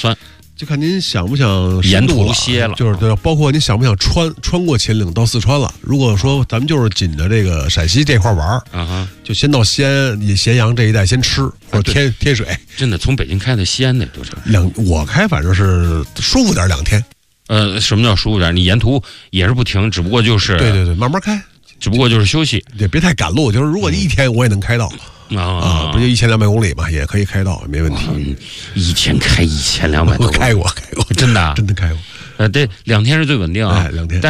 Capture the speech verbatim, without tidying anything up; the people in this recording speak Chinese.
算。 就看您想不想沿途歇了， 就是对，包括你想不想穿穿过秦岭到四川了。如果说咱们就是紧着这个陕西这块玩儿， 啊， 就先到西安、咸阳这一带先吃，或者贴贴水。 真的，从北京开到西安得多长？ 两我开反正是舒服点，两天。 呃，什么叫舒服点？你沿途也是不停，只不过就是对对对，慢慢开， 只不过就是休息， 也别太赶路。就是如果一天我也能开到。 啊啊，不就一千两百公里嘛，也可以开到，没问题。 嗯、一天开一千两百多， 我开过，开过， 真的、啊， 真的开过。 呃，对，两天是最稳定啊， 哎，两天。